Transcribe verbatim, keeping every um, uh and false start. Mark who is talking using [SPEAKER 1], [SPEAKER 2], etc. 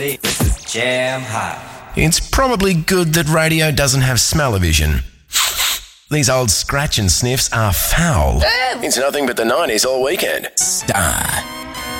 [SPEAKER 1] This is Jam Hot.
[SPEAKER 2] It's probably good that radio doesn't have smell-o-vision. These old scratch and sniffs are foul. It's nothing but the nineties all weekend. Star.